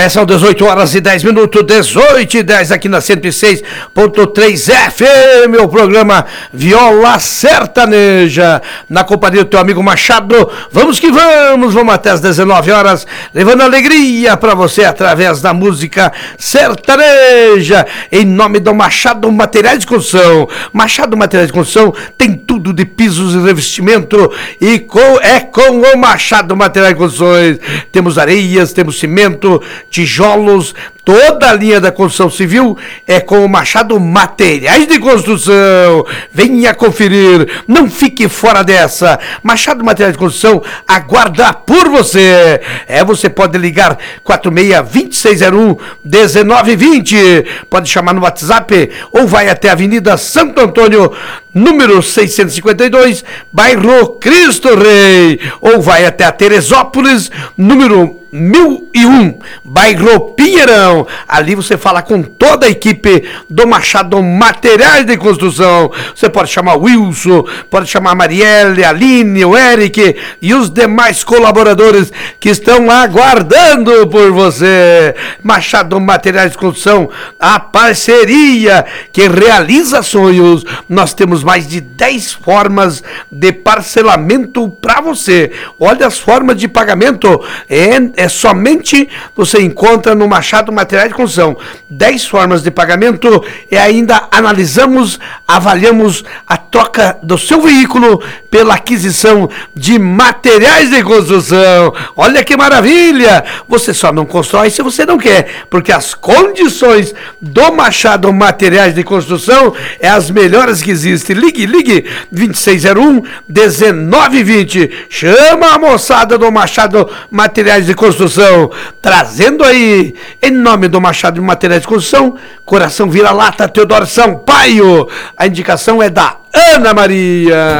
São 18 horas e 10 minutos, 18 e 10 aqui na 106.3 FM, o programa Viola Sertaneja, na companhia do teu amigo Machado. Vamos que vamos até as 19 horas, levando alegria para você através da música sertaneja, em nome do Machado Materiais de Construção. Machado Materiais de Construção tem tudo de pisos e revestimento e com o Machado Materiais de Construções. Temos areias, temos cimento, tijolos, toda a linha da construção civil é com o Machado Materiais de Construção. Venha conferir, não fique fora dessa. Machado Materiais de Construção aguarda por você. Você pode ligar 46-2601-1920, pode chamar no WhatsApp ou vai até a Avenida Santo Antônio, número 652, bairro Cristo Rei, ou vai até a Teresópolis, número 1001, bairro Pinheirão. Ali você fala com toda a equipe do Machado Materiais de Construção. Você pode chamar o Wilson, pode chamar a Marielle, a Aline, o Eric e os demais colaboradores que estão aguardando por você. Machado Materiais de Construção, a parceria que realiza sonhos. Nós temos mais de 10 formas de parcelamento para você. Olha as formas de pagamento, somente você encontra no Machado Materiais de Construção. 10 formas de pagamento e ainda analisamos, avaliamos a troca do seu veículo pela aquisição de materiais de construção. Olha que maravilha! Você só não constrói se você não quer, porque as condições do Machado Materiais de Construção é as melhores que existem. Ligue 2601-1920. Chama a moçada do Machado Materiais de Construção, trazendo aí, em nome do Machado Materiais de Construção, Coração Vira-Lata, Teodoro Sampaio. A indicação é da Ana Maria.